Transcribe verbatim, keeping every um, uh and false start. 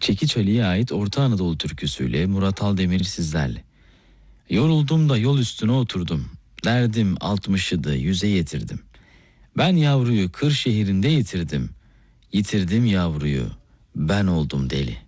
Çekiç Ali'ye ait Orta Anadolu türküsüyle Murat Aldemir sizlerle. Yoruldum da yol üstüne oturdum. Derdim altmışıdı yüze yetirdim. Ben yavruyu Kırşehir'inde yitirdim. Yitirdim yavruyu, ben oldum deli.